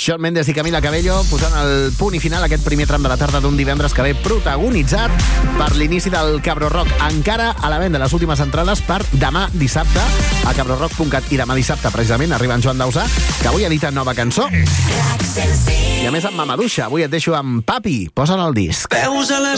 Shawn Mendes i Camila Cabello posant el punt i final a aquest primer tram de la tarda d'un divendres que ve protagonitzat per l'inici del Cabro Rock. Encara a la venda les últimes entrades per demà dissabte a cabrorock.cat, i demà dissabte precisament arriba en Joan Dausà, que avui edita nova cançó. I a més amb Mamaduixa, avui et deixo amb Papi, posa'n el disc. Veus a les